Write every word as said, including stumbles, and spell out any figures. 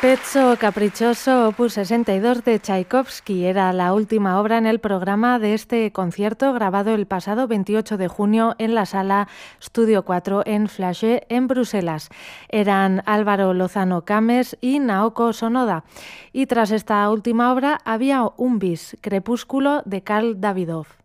Pezzo Caprichoso, opus sesenta y dos de Tchaikovsky, era la última obra en el programa de este concierto grabado el pasado veintiocho de junio en la sala Studio cuatro en Flagey, en Bruselas. Eran Álvaro Lozano Cames y Naoko Sonoda. Y tras esta última obra había un bis, Crepúsculo, de Karl Davidov.